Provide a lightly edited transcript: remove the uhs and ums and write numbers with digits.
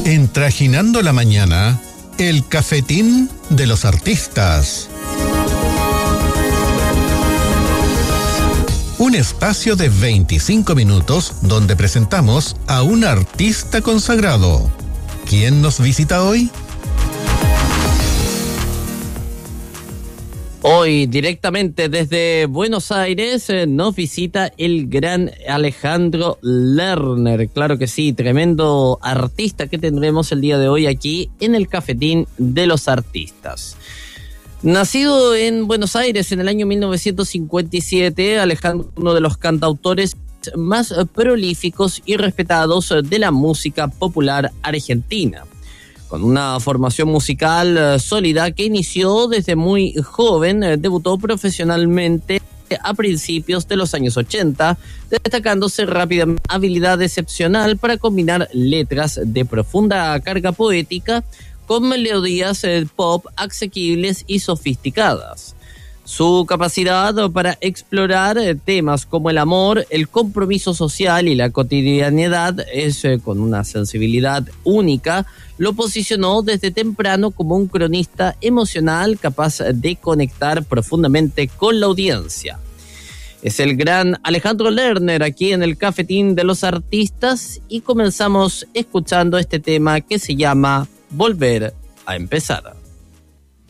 En Trajinando la Mañana, el cafetín de los artistas. Un espacio de 25 minutos donde presentamos a un artista consagrado. ¿Quién nos visita hoy? Hoy, directamente desde Buenos Aires, nos visita el gran Alejandro Lerner. Claro que sí, tremendo artista que tendremos el día de hoy aquí en el Cafetín de los Artistas. Nacido en Buenos Aires en el año 1957, Alejandro, uno de los cantautores más prolíficos y respetados de la música popular argentina. Con una formación musical sólida que inició desde muy joven, debutó profesionalmente a principios de los años 80, destacándose rápidamente habilidad excepcional para combinar letras de profunda carga poética con melodías pop asequibles y sofisticadas. Su capacidad para explorar temas como el amor, el compromiso social y la cotidianidad con una sensibilidad única, lo posicionó desde temprano como un cronista emocional capaz de conectar profundamente con la audiencia. Es el gran Alejandro Lerner aquí en el Cafetín de los Artistas y comenzamos escuchando este tema que se llama Volver a Empezar.